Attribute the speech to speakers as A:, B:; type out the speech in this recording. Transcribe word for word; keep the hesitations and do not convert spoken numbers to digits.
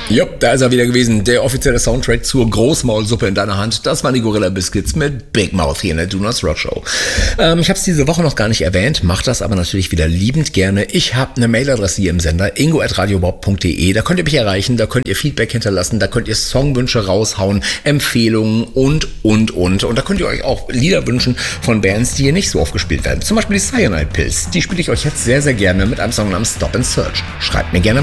A: Jupp, da ist er wieder gewesen, der offizielle Soundtrack zur Großmaulsuppe in deiner Hand. Das waren die Gorilla Biscuits mit Big Mouth hier in der Do Not Rock Show. Ähm, ich habe es diese Woche noch gar nicht erwähnt, mache das aber natürlich wieder liebend gerne. Ich habe eine Mailadresse hier im Sender, ingo at radiobob punkt de. Da könnt ihr mich erreichen, da könnt ihr Feedback hinterlassen, da könnt ihr Songwünsche raushauen, Empfehlungen und, und, und. Und da könnt ihr euch auch Lieder wünschen von Bands, die hier nicht so oft gespielt werden. Zum Beispiel die Cyanide Pills. Die spiele ich euch jetzt sehr, sehr gerne mit einem Song namens Stop and Search. Schreibt mir gerne